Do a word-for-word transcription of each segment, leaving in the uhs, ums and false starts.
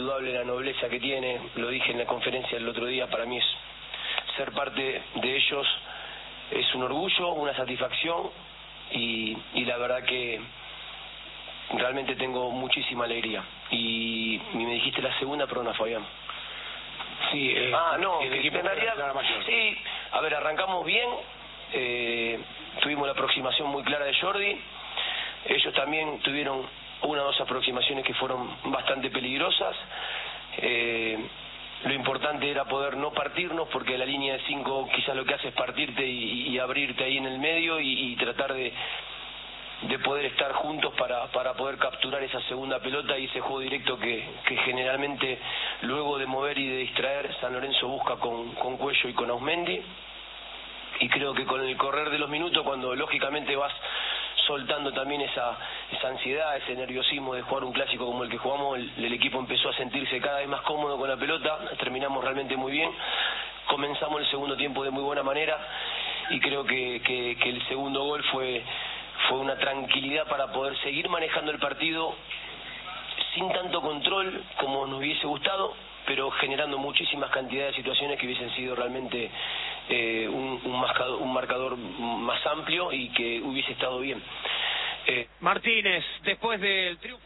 indudable la nobleza que tiene, lo dije en la conferencia el otro día, para mí es ser parte de ellos, es un orgullo, una satisfacción y, y la verdad que realmente tengo muchísima alegría. Y, y me dijiste la segunda, perdona, Fabián. Sí, eh, ah, no, el que equipo en realidad, sí, a ver, arrancamos bien, eh, tuvimos la aproximación muy clara de Jordi, ellos también tuvieron una o dos aproximaciones que fueron bastante peligrosas, eh, lo importante era poder no partirnos, porque la línea de cinco quizás lo que hace es partirte y, y abrirte ahí en el medio y, y tratar de de poder estar juntos para, para poder capturar esa segunda pelota y ese juego directo que, que generalmente luego de mover y de distraer San Lorenzo busca con, con Cuello y con Ausmendi. Y creo que con el correr de los minutos, cuando lógicamente vas soltando también esa, esa ansiedad, ese nerviosismo de jugar un clásico como el que jugamos, el, el equipo empezó a sentirse cada vez más cómodo con la pelota, terminamos realmente muy bien, comenzamos el segundo tiempo de muy buena manera y creo que, que, que el segundo gol fue fue una tranquilidad para poder seguir manejando el partido sin tanto control como nos hubiese gustado, pero generando muchísimas cantidades de situaciones que hubiesen sido realmente eh, un, un, marcador, un marcador más amplio y que hubiese estado bien. Eh, Martínez, después del triunfo...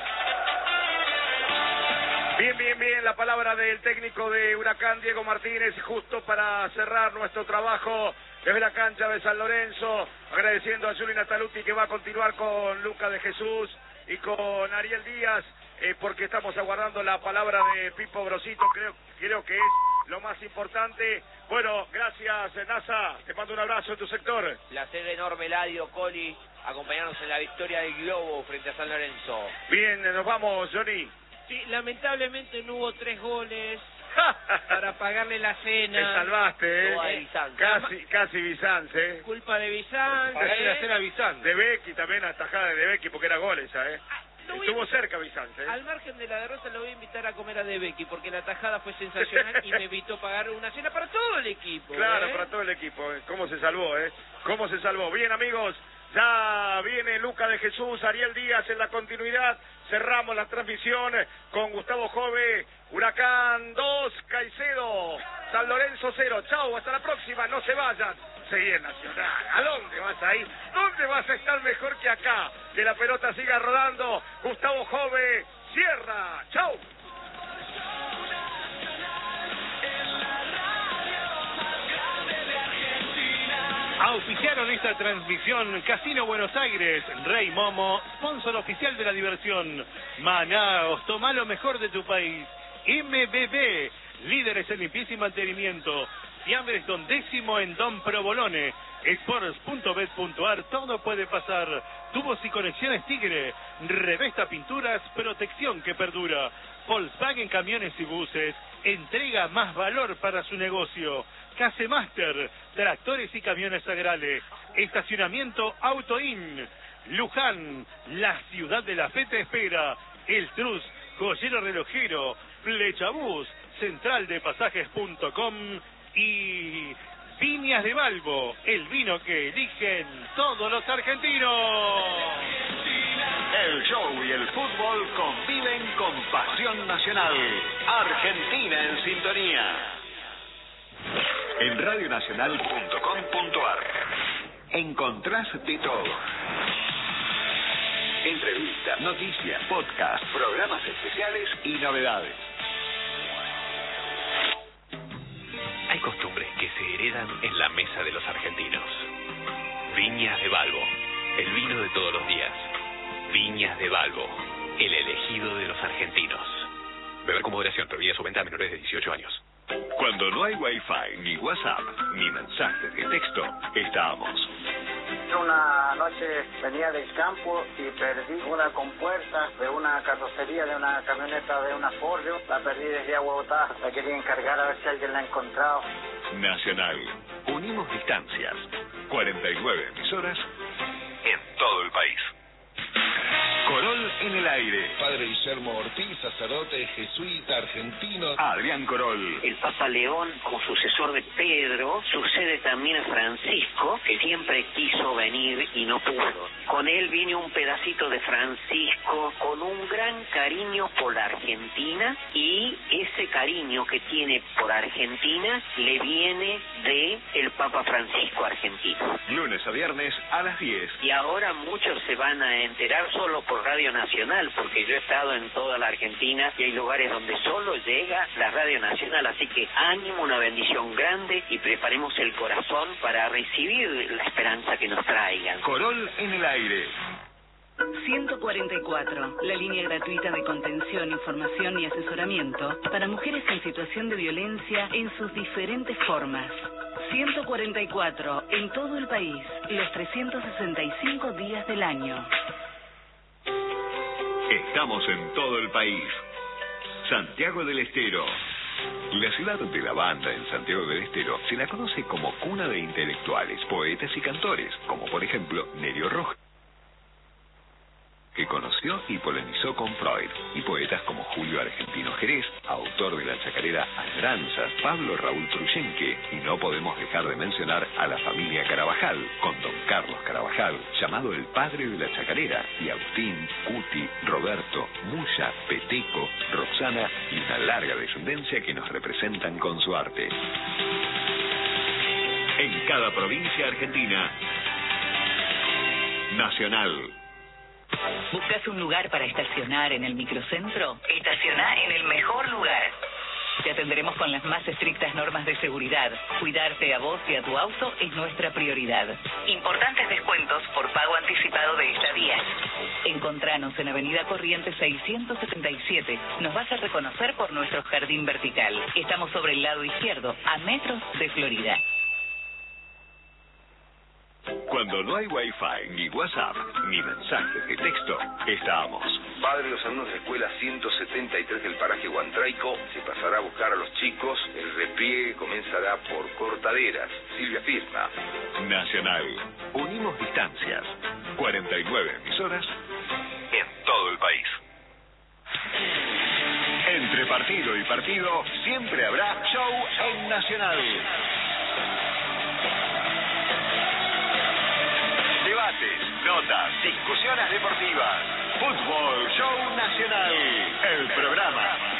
Bien, bien, bien, la palabra del técnico de Huracán, Diego Martínez, justo para cerrar nuestro trabajo desde la cancha de San Lorenzo, agradeciendo a Juli Nataluti que va a continuar con Luca de Jesús y con Ariel Díaz, eh, porque estamos aguardando la palabra de Pipo Brosito, creo, creo que es lo más importante. Bueno, gracias NASA, te mando un abrazo en tu sector. Placer enorme, Eladio, Coli, acompañarnos en la victoria del Globo frente a San Lorenzo. Bien, nos vamos, Johnny. Sí, lamentablemente no hubo tres goles para pagarle la cena. Te salvaste, ¿eh? De Bizanz. Casi, casi Bizanz, ¿eh? Culpa de Bizanz. Pagarle la cena a Bizanz. De Becky también, atajada de Becky, porque era gol esa, ¿eh? Ah, no Estuvo a... cerca Bizanz, ¿eh? Al margen de la derrota lo voy a invitar a comer a De Becky, porque la tajada fue sensacional y me evitó pagar una cena para todo el equipo. Claro, ¿eh? para todo el equipo, ¿eh? ¿Cómo se salvó, eh? ¿Cómo se salvó? Bien, amigos, ya viene Luca de Jesús, Ariel Díaz en la continuidad. Cerramos la transmisión con Gustavo Jove, Huracán dos, Caicedo, San Lorenzo cero. Chau, hasta la próxima, no se vayan. Seguí en Nacional. ¿A dónde vas a ir? ¿Dónde vas a estar mejor que acá? Que la pelota siga rodando. Gustavo Jove, cierra. Chau. Auspiciaron esta transmisión Casino Buenos Aires, Rey Momo, sponsor oficial de la diversión. Manaos, toma lo mejor de tu país. M B B, líderes en limpieza y mantenimiento. Fiambres Don Décimo en Don Provolone. Sports punto bet punto ar, todo puede pasar. Tubos y conexiones Tigre. Revesta Pinturas, protección que perdura. Volkswagen Camiones y Buses, entrega más valor para su negocio. Casemaster, tractores y camiones agrales. Estacionamiento Autoin. Luján, la ciudad de la fe te espera. El Trus, joyero relojero. Flechabús, central de pasajes punto com y Viñas de Balbo, el vino que eligen todos los argentinos. El show y el fútbol conviven con pasión nacional. Argentina en sintonía. En radionacional punto com punto ar encontrás de todo. Entrevistas, noticias, podcasts, programas especiales y novedades. Hay costumbres que se heredan en la mesa de los argentinos. Viñas de Balbo, el vino de todos los días. Viñas de Balbo, el elegido de los argentinos. Beber con moderación, prohibida su venta a menores de dieciocho años. Cuando no hay wifi, ni WhatsApp, ni mensajes de texto, estamos. Una noche venía del campo y perdí una compuerta de una carrocería de una camioneta de una Ford. La perdí desde Agua Botá, la quería encargar a ver si alguien la ha encontrado. Nacional, unimos distancias. cuarenta y nueve emisoras en todo el país. Corol en el aire. Padre Guillermo Ortiz, sacerdote jesuita argentino. Adrián Corol. El Papa León, como sucesor de Pedro, sucede también a Francisco, que siempre quiso venir y no pudo. Con él viene un pedacito de Francisco con un gran cariño por la Argentina, y ese cariño que tiene por Argentina le viene de el Papa Francisco argentino. Lunes a viernes a las diez. Y ahora muchos se van a enterar solo por Radio Nacional, porque yo he estado en toda la Argentina y hay lugares donde solo llega la Radio Nacional, así que ánimo, una bendición grande, y preparemos el corazón para recibir la esperanza que nos traigan. Corol en el aire. ciento cuarenta y cuatro, la línea gratuita de contención, información y asesoramiento para mujeres en situación de violencia en sus diferentes formas. ciento cuarenta y cuatro, en todo el país, los trescientos sesenta y cinco días del año. Estamos en todo el país. Santiago del Estero. La ciudad de la banda en Santiago del Estero se la conoce como cuna de intelectuales, poetas y cantores, como por ejemplo Nerio Rojas, que conoció y polemizó con Freud, y poetas como Julio Argentino Jerez, autor de la chacarera Añoranzas, Pablo Raúl Truyenque, y no podemos dejar de mencionar a la familia Carabajal, con don Carlos Carabajal, llamado el padre de la chacarera, y Agustín, Cuti, Roberto, Muya, Peteco, Roxana, y una larga descendencia que nos representan con su arte. En cada provincia argentina, Nacional. ¿Buscas un lugar para estacionar en el microcentro? Estacioná en el mejor lugar. Te atenderemos con las más estrictas normas de seguridad. Cuidarte a vos y a tu auto es nuestra prioridad. Importantes descuentos por pago anticipado de estadías. Encontranos en Avenida Corrientes seiscientos setenta y siete. Nos vas a reconocer por nuestro jardín vertical. Estamos sobre el lado izquierdo, a metros de Florida. Cuando no hay Wi-Fi, ni WhatsApp, ni mensajes de texto, estamos. Padre de los alumnos de escuela ciento setenta y tres del paraje Guantraico se pasará a buscar a los chicos. El repliegue comenzará por Cortaderas. Silvia firma. Nacional. Unimos distancias. cuarenta y nueve emisoras en todo el país. Entre partido y partido, siempre habrá show en Nacional. Debates, notas, discusiones deportivas. Fútbol Show Nacional. El programa